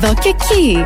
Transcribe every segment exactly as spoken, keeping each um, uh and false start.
Εδώ και εκεί.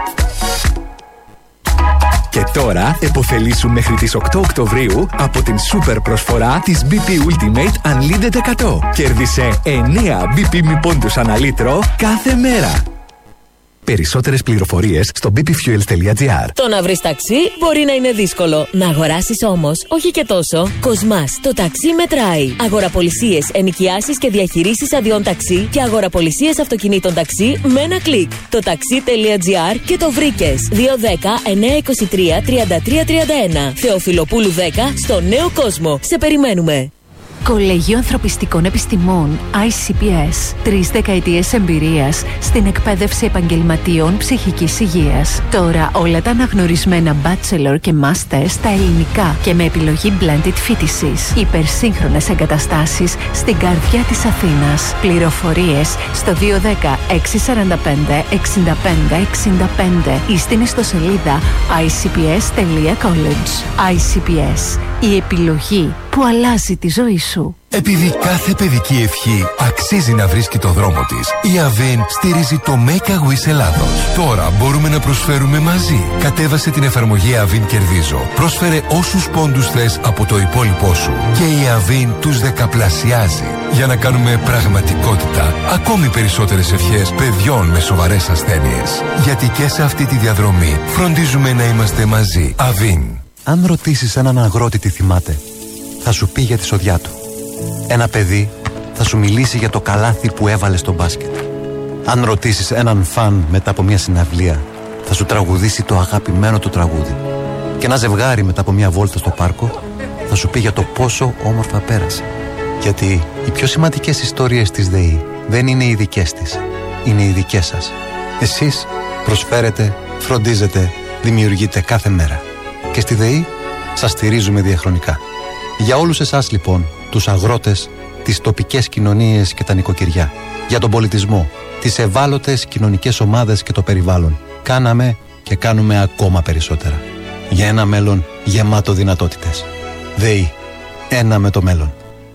Και τώρα επωφελήσου μέχρι τις οκτώ Οκτωβρίου από την σούπερ προσφορά της μπι πι Ultimate Unlimited εκατό. Κέρδισε εννέα μπι πι μη πόντους ανά λίτρο κάθε μέρα. Περισσότερες πληροφορίες στο μπι πι fuels τελεία τζι άρ. Το να βρεις ταξί μπορεί να είναι δύσκολο. Να αγοράσεις όμως, όχι και τόσο. Κοσμάς, το ταξί μετράει. Αγοραπολισίες, ενοικιάσεις και διαχειρήσεις αδειών ταξί και αγοραπολισίες αυτοκινήτων ταξί με ένα κλικ. Το ταξί τελεία τζι άρ και το βρήκες. δύο ένα μηδέν εννιά δύο τρία τριάντα τρία τριάντα ένα. Θεοφιλοπούλου δέκα στο Νέο Κόσμο. Σε περιμένουμε. Κολέγιο Ανθρωπιστικών Επιστημών άι σι πι ες. Τρεις δεκαετίες εμπειρίας στην εκπαίδευση επαγγελματιών ψυχικής υγείας. Τώρα όλα τα αναγνωρισμένα bachelor και master στα ελληνικά και με επιλογή blended φοιτησης. Υπερσύγχρονες εγκαταστάσεις στην καρδιά της Αθήνας. Πληροφορίες στο δύο ένα μηδέν έξι τέσσερα πέντε εξήντα πέντε εξήντα πέντε ή στην ιστοσελίδα άι σι πι ες τελεία college. άι σι πι ες. Η επιλογή που αλλάζει τη ζωή σου. Επειδή κάθε παιδική ευχή αξίζει να βρίσκει το δρόμο της, η Avin στηρίζει το Make a Wish Ελλάδος. Τώρα μπορούμε να προσφέρουμε μαζί. Κατέβασε την εφαρμογή Avin Κερδίζω. Πρόσφερε όσους πόντους θες από το υπόλοιπό σου και η Avin τους δεκαπλασιάζει για να κάνουμε πραγματικότητα ακόμη περισσότερες ευχές παιδιών με σοβαρές ασθένειες. Γιατί και σε αυτή τη διαδρομή φροντίζουμε να είμαστε μαζί. Avin. Αν ρωτήσεις έναν αγρότη τι θυμάται, θα σου πει για τη σοδιά του. Ένα παιδί θα σου μιλήσει για το καλάθι που έβαλε στο μπάσκετ. Αν ρωτήσεις έναν φαν μετά από μια συναυλία, θα σου τραγουδήσει το αγαπημένο του τραγούδι. Και ένα ζευγάρι μετά από μια βόλτα στο πάρκο θα σου πει για το πόσο όμορφα πέρασε. Γιατί οι πιο σημαντικές ιστορίες της ΔΕΗ δεν είναι οι δικές της, είναι οι δικές σας. Εσείς προσφέρετε, φροντίζετε, δημιουργείτε κάθε μέρα. Και στη ΔΕΗ σας στηρίζουμε διαχρονικά. Για όλους εσάς λοιπόν, τους αγρότες, τις τοπικές κοινωνίες και τα νοικοκυριά, για τον πολιτισμό, τις ευάλωτες κοινωνικές ομάδες και το περιβάλλον, κάναμε και κάνουμε ακόμα περισσότερα. Για ένα μέλλον γεμάτο δυνατότητες. ΔΕΗ. Ένα με το μέλλον.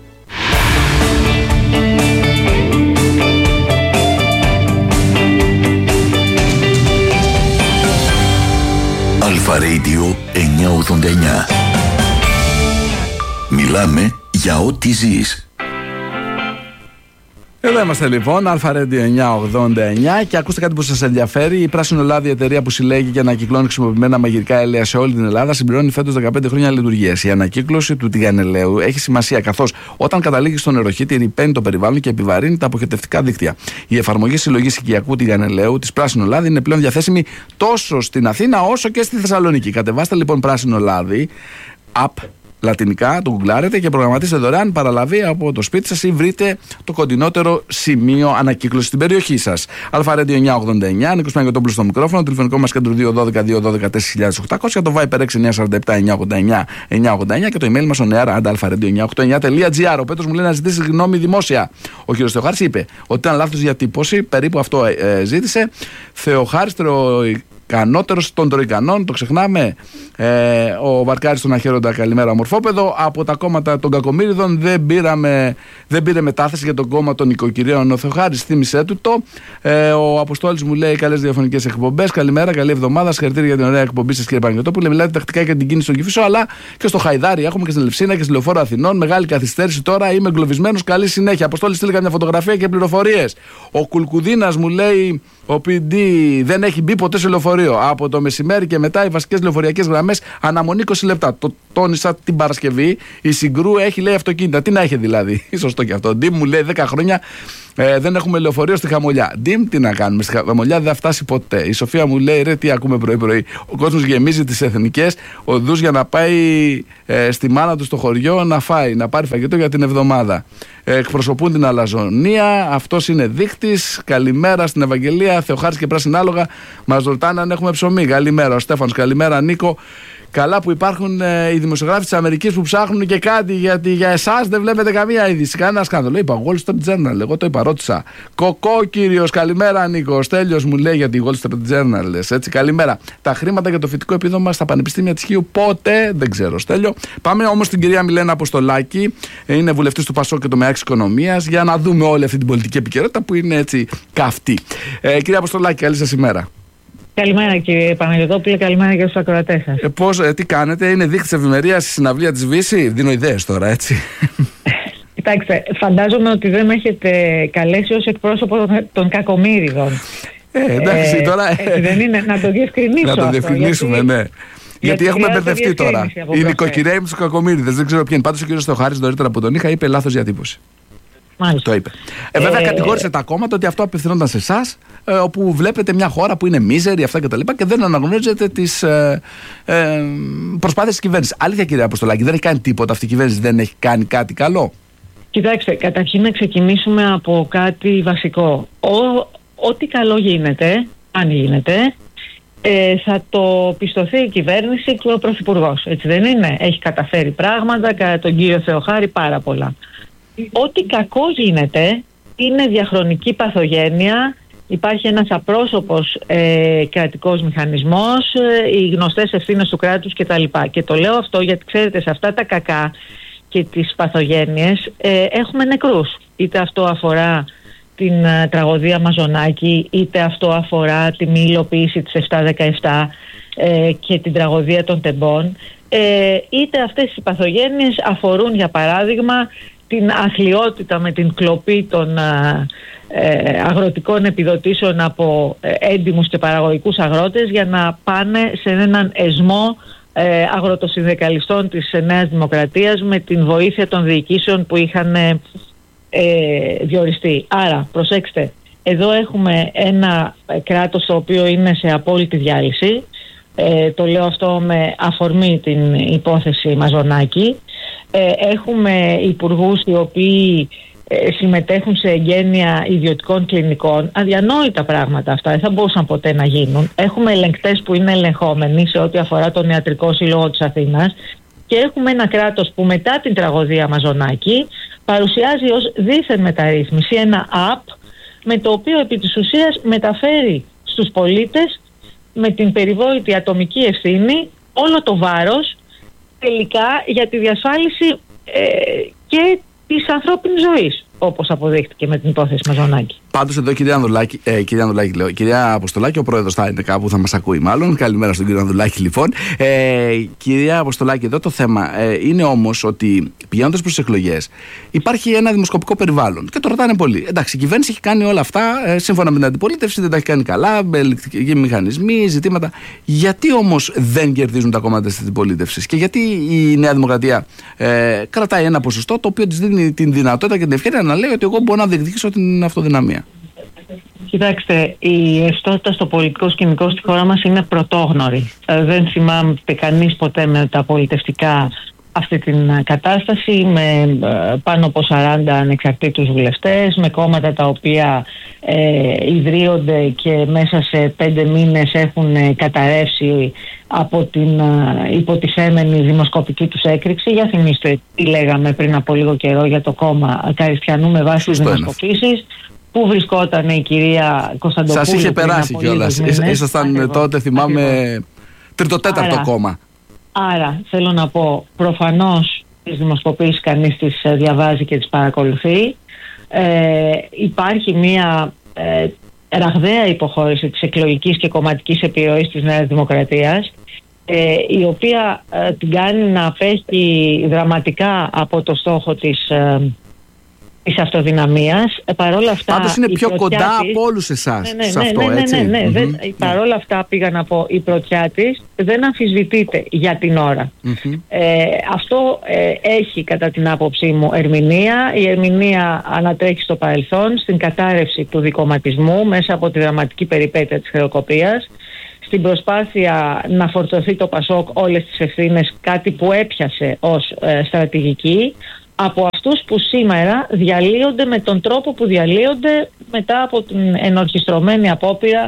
Αλφα Radio εννιακόσια ογδόντα εννιά. Μιλάμε για ό,τι ζεις. Εδώ είμαστε λοιπόν, Αλφα Radio εννιακόσια ογδόντα εννιά, και ακούστε κάτι που σας ενδιαφέρει. Η Πράσινο Λάδι, η εταιρεία που συλλέγει και ανακυκλώνει χρησιμοποιημένα μαγειρικά έλαια σε όλη την Ελλάδα, συμπληρώνει φέτος δεκαπέντε χρόνια λειτουργίας. Η ανακύκλωση του τηγανελαίου έχει σημασία, καθώς όταν καταλήγει στο νεροχύτη ρυπαίνει το περιβάλλον και επιβαρύνει τα αποχετευτικά δίκτυα. Η εφαρμογή συλλογής οικιακού τηγανελαίου της Πράσινο Λάδι είναι πλέον διαθέσιμη τόσο στην Αθήνα όσο και στη Θεσσαλονίκη. Κατεβάστε λοιπόν Πράσινο Λάδι app λατινικά, το γκουγκλάρετε και προγραμματίστε δωρεάν παραλαβή από το σπίτι σας ή βρείτε το κοντινότερο σημείο ανακύκλωσης στην περιοχή σας. Αλφα Radio εννιακόσια ογδόντα εννιά, Νίκος Παναγιωτόπουλος στο μικρόφωνο, τηλεφωνικό μας κέντρο δύο ένα δύο δύο ένα δύο τέσσερα χιλιάδες οκτακόσια, το Viper έξι εννιά τέσσερα επτά εννιακόσια ογδόντα εννιά εννιακόσια ογδόντα εννιά και το email μας on air at alpha radio εννιακόσια ογδόντα εννιά τελεία τζι άρ. Ο Πέτρος μου λέει να ζητήσει γνώμη δημόσια. Ο κ. Θεοχάρης είπε ότι ήταν λάθος διατύπωση, περίπου αυτό ε, ζήτησε. Θεοχάρης Κανότερος των τροικανών, το ξεχνάμε. Ε, ο Βαρκάρης τον Αχαίροντα, καλημέρα ομορφόπεδο. Από τα κόμματα των Κακομοίριδων δεν, πήραμε, δεν πήρε μετάθεση για το κόμμα των οικοκυρίων. Ο Θεοχάρης θύμισέ του το. Ε, ο Αποστόλης μου λέει καλές διαφωνικές εκπομπές. Καλημέρα, καλή εβδομάδα. Συγχαρητήρια για την ωραία εκπομπή σας, κύριε Παναγιωτόπουλε. Μιλάτε τακτικά για την κίνηση στον Κηφισό, αλλά και στο Χαϊδάρι. Έχουμε και στην Ελευσίνα και στη Λεωφόρο Αθηνών. Μεγάλη καθυστέρηση τώρα. Είμαι εγκλωβισμένος. Καλή συνέχεια. Αποστόλη, στείλει μια φωτογραφία και πληροφορίες. Ο Κουλκουδίνας μου λέει ο πι ντι δεν έχει μπει ποτέ σε λεωφορείο. Από το μεσημέρι και μετά οι βασικές λεωφοριακές γραμμές αναμονή είκοσι λεπτά. Το τόνισα την Παρασκευή. Η Συγκρού έχει, λέει, αυτοκίνητα. Τι να έχει δηλαδή. Σωστό και αυτό. Ντίμ μου λέει δέκα χρόνια ε, δεν έχουμε λεωφορείο στη Χαμολιά. Ντίμ, τι να κάνουμε. Στη Χαμολιά δεν θα φτάσει ποτέ. Η Σοφία μου λέει ρε, τι ακούμε πρωί-πρωί. Ο κόσμος γεμίζει τις εθνικές οδούς για να πάει ε, στη μάνα του στο χωριό να φάει, να πάρει φαγητό για την εβδομάδα. Ε, εκπροσωπούν την αλαζονία. Αυτός είναι δείκτης. Καλημέρα στην Ευαγγελία. Θεοχάρης και Πράσινα Άλογα μας ρωτάνε αν έχουμε ψωμί. Καλημέρα. Ο Στέφανος, καλημέρα. Νίκο. Καλά που υπάρχουν ε, οι δημοσιογράφοι της Αμερικής που ψάχνουν και κάτι, γιατί για εσάς δεν βλέπετε καμία είδηση, κανένα σκάνδαλο. Είπα Wall Street Journal, εγώ το είπα, ρώτησα. Κοκό κύριος, καλημέρα Νίκο. Ο Στέλιος μου λέει για τη Wall Street Journal. Έτσι, καλημέρα. Τα χρήματα για το φοιτητικό επίδομα στα πανεπιστήμια της Χίου πότε, δεν ξέρω, Στέλιο. Πάμε όμως στην κυρία Μιλένα Αποστολάκη, είναι βουλευτής του Πασόκ και το ΜΕΑΚ Οικονομίας, για να δούμε όλη αυτή την πολιτική επικαιρότητα που είναι έτσι καυτή. Ε, κυρία Αποστολάκη, καλή σας ημέρα. Καλημέρα κύριε Παναγιωτόπουλε, καλημέρα και στους ακροατές σας. Ε, πώς, ε, τι κάνετε, είναι δείκτης ευημερίας στη συναυλία της Βύση, δίνω ιδέες τώρα, έτσι. Κοιτάξτε, φαντάζομαι ότι δεν με έχετε καλέσει ως εκπρόσωπο των, των κακομοίριδων. Ε, εντάξει, ε, τώρα. Ε, δεν είναι, να το διευκρινίσω. Να το διευκρινίσουμε, αυτό, γιατί, ναι. Γιατί, γιατί έχουμε μπερδευτεί τώρα. Οι νοικοκυρέοι με τους κακομοίριδες, δεν ξέρω ποιοι είναι. Πάντως ο κύριος Θεοχάρης νωρίτερα που τον είχα είπε λάθος διατύπωση. Μάλιστα. Το είπε. Ε, βέβαια, ε, κατηγόρησε τα κόμματα ότι αυτό απευθυνόταν σε εσάς, ε, όπου βλέπετε μια χώρα που είναι μίζερη, αυτά κτλ. Και, και δεν αναγνωρίζετε τις ε, ε, προσπάθειες της κυβέρνησης. Αλήθεια, κυρία Αποστολάκη, δεν έχει κάνει τίποτα. Αυτή η κυβέρνηση δεν έχει κάνει κάτι καλό. Κοιτάξτε, καταρχήν να ξεκινήσουμε από κάτι βασικό. Ο, ό,τι καλό γίνεται, αν γίνεται, ε, θα το πιστωθεί η κυβέρνηση και ο Πρωθυπουργός. Έτσι δεν είναι? Έχει καταφέρει πράγματα, κατά τον κύριο Θεοχάρη πάρα πολλά. Ό,τι κακό γίνεται είναι διαχρονική παθογένεια, υπάρχει ένας απρόσωπος ε, κρατικός μηχανισμός, ε, οι γνωστές ευθύνες του κράτους κτλ. Και το λέω αυτό γιατί ξέρετε, σε αυτά τα κακά και τις παθογένειες ε, έχουμε νεκρούς. Είτε αυτό αφορά την ε, τραγωδία Μαζονάκη, είτε αυτό αφορά τη μη υλοποίηση της επτά δεκαεπτά ε, και την τραγωδία των Τεμπών, ε, είτε αυτές οι παθογένειες αφορούν για παράδειγμα την αθλιότητα με την κλοπή των ε, αγροτικών επιδοτήσεων από ε, έντιμους και παραγωγικούς αγρότες για να πάνε σε έναν εσμό ε, αγροτοσυνδικαλιστών της Νέας Δημοκρατίας με την βοήθεια των διοικήσεων που είχαν ε, διοριστεί. Άρα, προσέξτε, εδώ έχουμε ένα κράτος το οποίο είναι σε απόλυτη διάλυση. Ε, το λέω αυτό με αφορμή την υπόθεση Μαζονάκη. Ε, έχουμε υπουργούς οι οποίοι ε, συμμετέχουν σε εγγένεια ιδιωτικών κλινικών. Αδιανόητα πράγματα αυτά, δεν θα μπορούσαν ποτέ να γίνουν. Έχουμε ελεγκτές που είναι ελεγχόμενοι σε ό,τι αφορά τον Ιατρικό Σύλλογο της Αθήνας και έχουμε ένα κράτος που μετά την τραγωδία Μαζονάκη παρουσιάζει ως δίθεν μεταρρύθμιση ένα app με το οποίο επί της ουσίας μεταφέρει στους πολίτες με την περιβόητη ατομική ευθύνη όλο το βάρος τελικά για τη διασφάλιση ε, και της ανθρώπινης ζωής, όπως αποδείχτηκε με την υπόθεση Μαζονάκη. Πάντως εδώ κυρία Ανδρουλάκη, ε, κυρία Ανδρουλάκη λέω, κυρία Αποστολάκη, ο πρόεδρος θα είναι κάπου, θα μας ακούει μάλλον. Καλημέρα στον κύριο Ανδρουλάκη λοιπόν. Ε, κυρία Αποστολάκη, εδώ το θέμα ε, είναι όμως ότι πηγαίνοντας προς τις εκλογές υπάρχει ένα δημοσκοπικό περιβάλλον και το ρωτάνε πολύ. Εντάξει, η κυβέρνηση έχει κάνει όλα αυτά ε, σύμφωνα με την αντιπολίτευση, δεν τα έχει κάνει καλά, με ελεκτρικοί μηχανισμοί, ζητήματα. Γιατί όμως δεν κερδίζουν τα κόμματα της αντιπολίτευσης και γιατί η Νέα Δημοκρατία ε, κρατάει ένα ποσοστό το οποίο της δίνει την δυνατότητα και την ευκαιρία να λέει ότι εγώ μπορώ να διεκδικήσω την αυτοδυναμία? Κοιτάξτε, η ρευστότητα στο πολιτικό σκηνικό στη χώρα μας είναι πρωτόγνωρη. Ε, δεν θυμάμαι κανείς ποτέ με τα πολιτευτικά αυτή την κατάσταση, με ε, πάνω από σαράντα ανεξαρτήτους βουλευτές, με κόμματα τα οποία ε, ιδρύονται και μέσα σε πέντε μήνες έχουν ε, καταρρεύσει από την ε, υποτιθέμενη δημοσκοπική τους έκρηξη. Για θυμίστε τι λέγαμε πριν από λίγο καιρό για το κόμμα Καριστιανού με βάση τις δημοσκοπήσεις. Πού βρισκόταν η κυρία Κωνσταντοπούλου? Σας είχε περάσει κιόλας. Ήσασταν τότε, θυμάμαι, τριτοτέταρτο άρα, κόμμα. Άρα θέλω να πω, προφανώς τις δημοσκοπήσεις κανείς τις διαβάζει και τις παρακολουθεί. Ε, υπάρχει μια ε, ραγδαία υποχώρηση της εκλογικής και κομματικής επιρροής της Νέας Δημοκρατίας, ε, η οποία ε, την κάνει να απέχει δραματικά από το στόχο της ε, της αυτοδυναμίας. Ε, παρόλα αυτά, πάντως είναι πιο κοντά της, από όλους εσάς ναι, ναι, σε ναι, αυτό, ναι, έτσι. Ναι, ναι, ναι. Mm-hmm. Δεν, παρόλα αυτά πήγα να πω, η πρωτιά της δεν αμφισβητείται για την ώρα. Mm-hmm. Ε, αυτό ε, έχει κατά την άποψή μου ερμηνεία. Η ερμηνεία ανατρέχει στο παρελθόν, στην κατάρρευση του δικομματισμού μέσα από τη δραματική περιπέτεια της χρεοκοπίας, στην προσπάθεια να φορτωθεί το Πασόκ όλες τις ευθύνες, κάτι που έπιασε ως ε, στρατηγική, από αυτούς που σήμερα διαλύονται με τον τρόπο που διαλύονται μετά από την ενορχιστρωμένη απόπειρα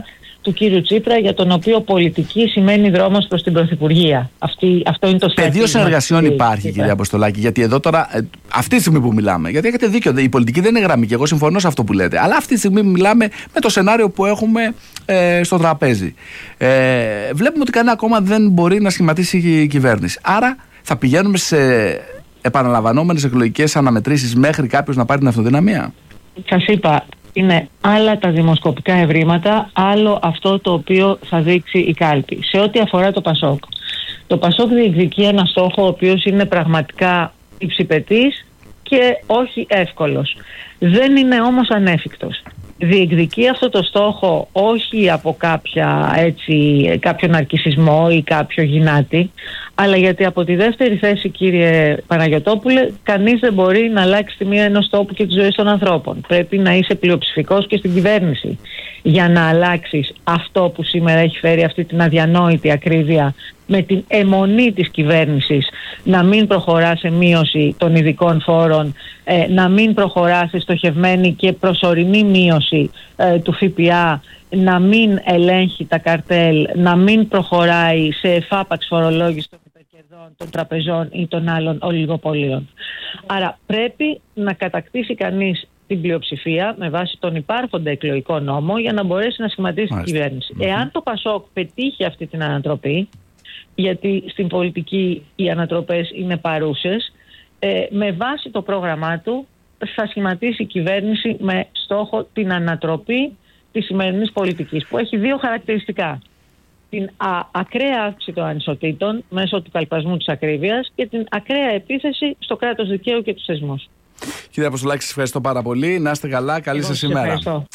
του κύριου Τσίπρα, για τον οποίο πολιτική σημαίνει δρόμος προς την Πρωθυπουργία. Αυτή, αυτό είναι το στρατηγικό. Πεδίο συνεργασιών υπάρχει, κυρία Αποστολάκη, γιατί εδώ τώρα, αυτή τη στιγμή που μιλάμε, γιατί έχετε δίκιο, η πολιτική δεν είναι γραμμή και εγώ συμφωνώ σε αυτό που λέτε, αλλά αυτή τη στιγμή μιλάμε με το σενάριο που έχουμε ε, στο τραπέζι. Ε, βλέπουμε ότι κανένα κόμμα δεν μπορεί να σχηματίσει η κυβέρνηση. Άρα θα πηγαίνουμε σε επαναλαμβανόμενες εκλογικές αναμετρήσεις μέχρι κάποιος να πάρει την αυτοδυναμία. Σας είπα, είναι άλλα τα δημοσκοπικά ευρήματα, άλλο αυτό το οποίο θα δείξει η κάλπη. Σε ό,τι αφορά το Πασόκ. Το Πασόκ διεκδικεί ένα στόχο ο οποίος είναι πραγματικά υψηπετής και όχι εύκολος. Δεν είναι όμως ανέφικτος. Διεκδικεί αυτό το στόχο όχι από κάποια, έτσι, κάποιο ναρκισσισμό ή κάποιο γυνάτι, αλλά γιατί από τη δεύτερη θέση, κύριε Παναγιωτόπουλε, κανείς δεν μπορεί να αλλάξει τη μία ενός τόπου και τη ζωή των ανθρώπων. Πρέπει να είσαι πλειοψηφικός και στην κυβέρνηση για να αλλάξεις αυτό που σήμερα έχει φέρει αυτή την αδιανόητη ακρίβεια, με την αιμονή της κυβέρνησης να μην προχωρά σε μείωση των ειδικών φόρων, ε, να μην προχωρά σε στοχευμένη και προσωρινή μείωση ε, του ΦΠΑ, να μην ελέγχει τα καρτέλ, να μην προχωράει σε εφάπαξ φορολόγηση των υπερκερδών, των τραπεζών ή των άλλων ολιγοπολίων. Άρα πρέπει να κατακτήσει κανείς την πλειοψηφία με βάση τον υπάρχοντα εκλογικό νόμο για να μπορέσει να σχηματίσει την κυβέρνηση. Mm-hmm. Εάν το Πασόκ πετύχει αυτή την ανατροπή, γιατί στην πολιτική οι ανατροπές είναι παρούσες, ε, με βάση το πρόγραμμά του θα σχηματίσει η κυβέρνηση με στόχο την ανατροπή της σημερινής πολιτικής, που έχει δύο χαρακτηριστικά. Την α, ακραία αύξηση των ανισοτήτων μέσω του καλπασμού της ακρίβειας και την ακραία επίθεση στο κράτος δικαίου και τους θεσμούς. Κύριε Αποστολάκη, σας ευχαριστώ πάρα πολύ. Να είστε καλά. Καλή Εγώ σας ημέρα. Ευχαριστώ.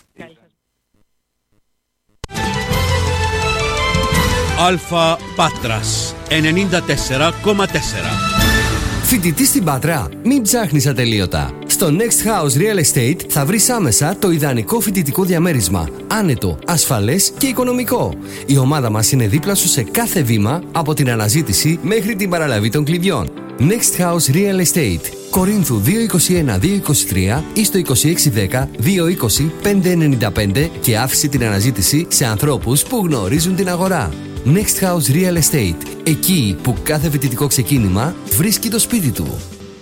Αλφα Πάτρας ενενήντα τέσσερα κόμμα τέσσερα. Φοιτητής στην Πάτρα, μην ψάχνεις ατελείωτα. Στο Next House Real Estate θα βρεις άμεσα το ιδανικό φοιτητικό διαμέρισμα. Άνετο, ασφαλές και οικονομικό. Η ομάδα μας είναι δίπλα σου σε κάθε βήμα, από την αναζήτηση μέχρι την παραλαβή των κλειδιών. Next House Real Estate. Κορίνθου δύο είκοσι ένα δύο είκοσι τρία ή στο είκοσι έξι δέκα δύο είκοσι πέντε ενενήντα πέντε και άφησε την αναζήτηση σε ανθρώπους που γνωρίζουν την αγορά. Next House Real Estate. Εκεί που κάθε φοιτητικό ξεκίνημα βρίσκει το σπίτι του.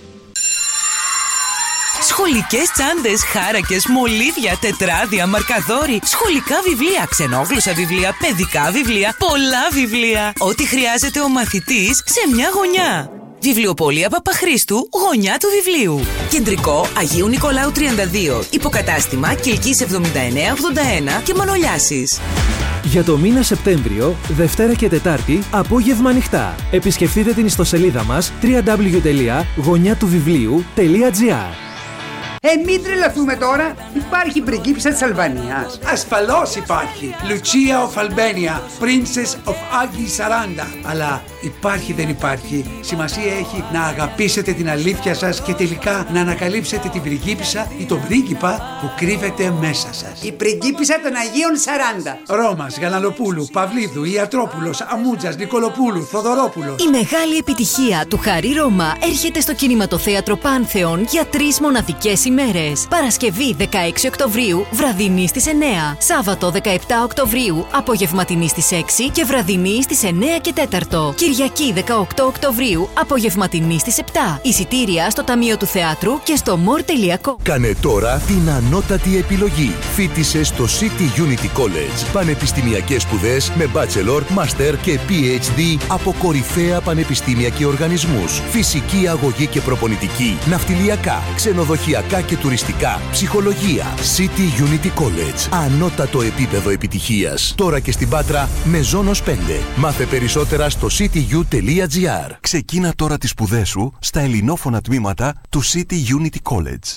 Σχολικές τσάντες, χάρακες, μολύβια, τετράδια, μαρκαδόροι, σχολικά βιβλία, ξενόγλωσσα βιβλία, παιδικά βιβλία, πολλά βιβλία. Ό,τι χρειάζεται ο μαθητής σε μια γωνιά. Βιβλιοπωλεία Παπαχρήστου, γωνιά του βιβλίου. Κεντρικό Αγίου Νικολάου τριάντα δύο. Υποκατάστημα Κιλκής εβδομήντα εννέα ογδόντα ένα και Μανολιάσης. Για το μήνα Σεπτέμβριο, Δευτέρα και Τετάρτη, απόγευμα ανοιχτά. Επισκεφτείτε την ιστοσελίδα μας double-u double-u double-u τελεία γωνιά του βιβλίου τελεία τζι άρ. Ε, μην τρελαθούμε τώρα. Υπάρχει πριγκίπισσα της Αλβανίας. Ασφαλώς υπάρχει. Lucia of Albania, Princess of Agi σαράντα. Αλλά υπάρχει δεν υπάρχει. Σημασία έχει να αγαπήσετε την αλήθεια σας και τελικά να ανακαλύψετε την πριγκίπισσα ή τον πρίγκιπα που κρύβεται μέσα σας. Η πριγκίπισσα των Αγίων σαράντα. Ρώμας, Γαλανοπούλου, Παυλίδου, Ιατρόπουλος, Αμούτζας, Νικολοπούλου, Θοδωρόπουλου. Η μεγάλη επιτυχία του Χαρί Ρώμα έρχεται στο κινηματοθέατρο Πάνθεον για τρεις μοναδικές ημέρες. Παρασκευή δεκαέξι Οκτωβρίου, βραδινή στις εννέα. Σάββατο δεκαεπτά Οκτωβρίου, απογευματινή στις έξι και βραδινή στις εννέα και τέσσερα. Κυριακή δεκαοκτώ Οκτωβρίου, απογευματινή στις επτά. Εισιτήρια στο Ταμείο του Θεάτρου και στο more τελεία com. Κάνε τώρα την ανώτατη επιλογή. Φοίτησε στο City Unity College. Πανεπιστημιακές σπουδές με bachelor, master και πι έιτς ντι από κορυφαία πανεπιστήμια και οργανισμούς. Φυσική αγωγή και προπονητική, ναυτιλιακά, ξενοδοχειακά και τουριστικά, ψυχολογία. City Unity College. Ανώτατο επίπεδο επιτυχίας. Τώρα και στην Πάτρα με Ζώνος πέντε. Μάθε περισσότερα στο σίτι γιου τελεία τζι άρ. Ξεκίνα τώρα τις σπουδές σου στα ελληνόφωνα τμήματα του City Unity College.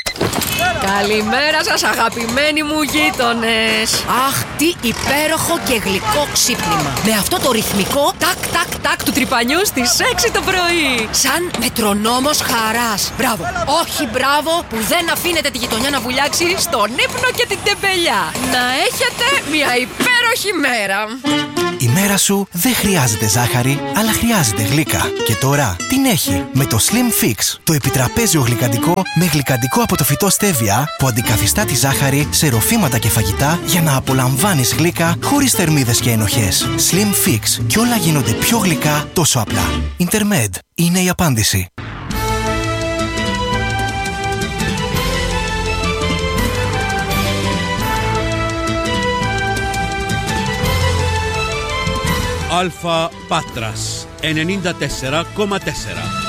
Καλημέρα σας αγαπημένοι μου γείτονες. Αχ, τι υπέροχο και γλυκό ξύπνημα. Με αυτό το ρυθμικό τάκ τάκ τάκ του τρυπανιού στις έξι το πρωί. Σαν μετρονόμος χαράς. Μπράβο, όχι μπράβο που δεν αφήνετε τη γειτονιά να βουλιάξει στον ύπνο και την τεμπελιά. Να έχετε μια υπέροχη μέρα. Η μέρα σου δεν χρειάζεται ζάχαρη, αλλά χρειάζεται γλύκα. Και τώρα την έχει με το Slim Fix, το επιτραπέζιο γλυκαντικό με γλυκαντικό από το φυτό στέβια που αντικαθιστά τη ζάχαρη σε ροφήματα και φαγητά για να απολαμβάνεις γλύκα χωρίς θερμίδες και ενοχές. Slim Fix, και όλα γίνονται πιο γλυκά τόσο απλά. Intermed είναι η απάντηση. Αλφα Πάτρας ενενήντα τέσσερα κόμμα τέσσερα.